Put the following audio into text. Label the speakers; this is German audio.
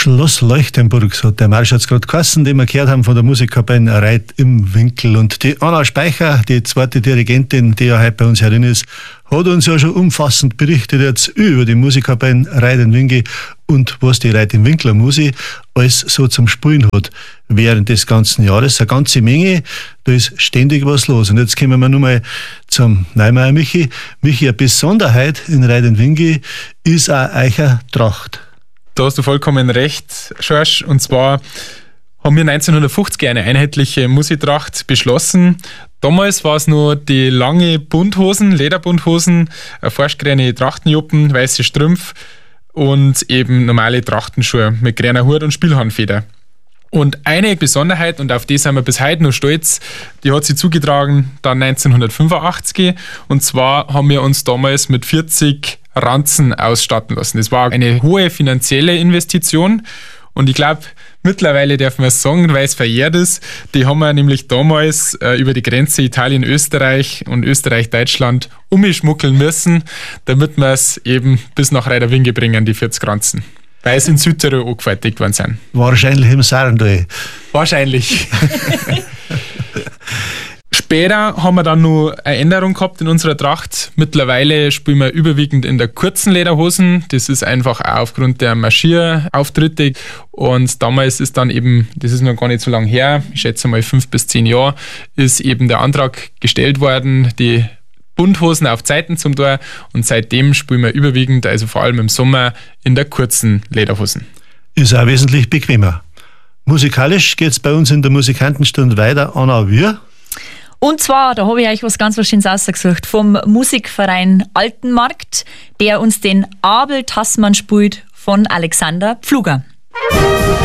Speaker 1: Schloss Leuchtenburg, so hat der Marsch jetzt gerade geheißen, den wir gehört haben von der Musikkapelle Reit im Winkel. Und die Anna Speicher, die zweite Dirigentin, die ja heute bei uns herin ist, hat uns ja schon umfassend berichtet jetzt über die Musikkapelle Reit im Winkel und was die Reit im Winkler Musik alles so zum Spielen hat während des ganzen Jahres. Eine ganze Menge, da ist ständig was los. Und jetzt kommen wir nochmal zum Neumeier Michi. Michi, eine Besonderheit in Reit im Winkel ist auch Eicher Tracht.
Speaker 2: Da hast du vollkommen recht, Schorsch. Und zwar haben wir 1950 eine einheitliche Musiktracht beschlossen. Damals war es nur die lange Bunthosen, Lederbunthosen, forschgrüne Trachtenjuppen, weiße Strümpf und eben normale Trachtenschuhe mit grüner Hut und Spielhahnfeder. Und eine Besonderheit, und auf die sind wir bis heute noch stolz, die hat sich zugetragen dann 1985. Und zwar haben wir uns damals mit 40 Ranzen ausstatten lassen. Das war eine hohe finanzielle Investition. Und ich glaube, mittlerweile darf man sagen, weil es verjährt ist, die haben wir nämlich damals über die Grenze Italien-Österreich und Österreich-Deutschland umschmuggeln müssen, damit wir es eben bis nach Reit im Winkel bringen, die 40 Ranzen. Weil es in Südtirol angefertigt worden sind.
Speaker 1: Wahrscheinlich im Sarndal.
Speaker 2: Wahrscheinlich. Später haben wir dann noch eine Änderung gehabt in unserer Tracht. Mittlerweile spielen wir überwiegend in der kurzen Lederhosen. Das ist einfach auch aufgrund der Marschierauftritte. Und damals ist dann eben, das ist noch gar nicht so lange her, ich schätze mal 5 bis 10 Jahre, ist eben der Antrag gestellt worden, die Bunthosen auf Zeiten zum Tor. Und seitdem spielen wir überwiegend, also vor allem im Sommer, in der kurzen Lederhosen.
Speaker 1: Ist auch wesentlich bequemer. Musikalisch geht es bei uns in der Musikantenstunde weiter. Anna, wir?
Speaker 3: Und zwar, da habe ich euch was ganz Schönes ausgesucht, vom Musikverein Altenmarkt, der uns den Abel Tassmann spielt von Alexander Pfluger.